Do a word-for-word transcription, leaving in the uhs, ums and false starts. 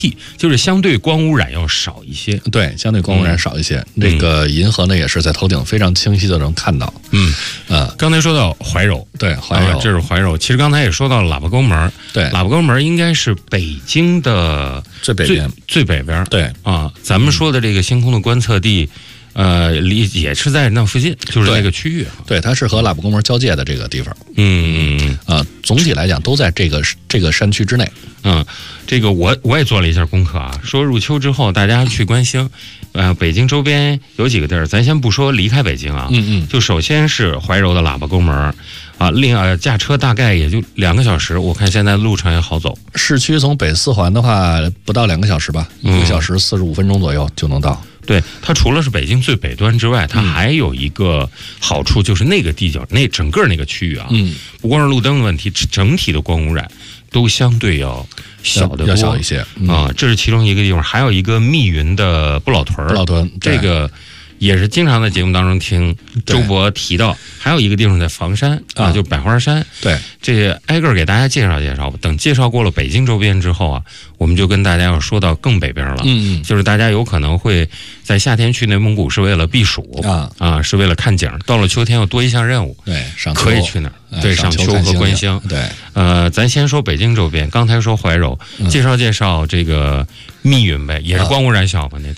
就是相对光污染要少一些。 对，相对光污染少一些。嗯、这个银河呢，也是在头顶非常清晰的能看到。 嗯， 呃， 刚才说到怀柔， 对，怀柔、 啊，这是怀柔。其实刚才也说到喇叭沟门， 对， 喇叭沟门应该是北京的最北边， 最北边。 对啊，咱们说的这个星空的观测地。呃，离也是在那附近，就是那个区域。 对，它是和喇叭沟门交界的这个地方。 嗯嗯嗯。 啊、呃，总体来讲都在这个这个山区之内。 嗯，这个我我也做了一下功课啊，说入秋之后大家去观星，呃，北京周边有几个地儿，咱先不说离开北京啊， 嗯嗯， 就首先是怀柔的喇叭沟门。啊，另呃驾车大概也就两个小时，我看现在路程也好走。 市区从北四环的话，不到两个小时吧，一个小时四十五分钟左右就能到。 对，它除了是北京最北端之外，它还有一个好处，就是那个地角，那整个那个区域啊， 嗯， 不光是路灯的问题，整体的光污染都相对要小得多， 要小一些、 嗯、啊。这是其中一个地方，还有一个密云的不老屯， 不老屯这个。也是经常在节目当中听周博提到，还有一个地方在房山啊，啊就百花山。 对， 这挨个给大家介绍介绍吧。等介绍过了北京周边之后啊，我们就跟大家要说到更北边了。 嗯嗯， 就是大家有可能会在夏天去内蒙古是为了避暑啊啊，是为了看景。到了秋天又多一项任务， 对，上可以去那儿。对，上秋和观星。 对， 呃，咱先说北京周边，刚才说怀柔，介绍介绍这个密云呗，也是光污染小吧那地